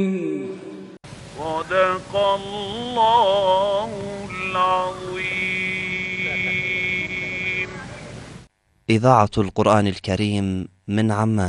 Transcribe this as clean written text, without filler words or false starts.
صدق الله العظيم. إذاعة القرآن الكريم من عمان.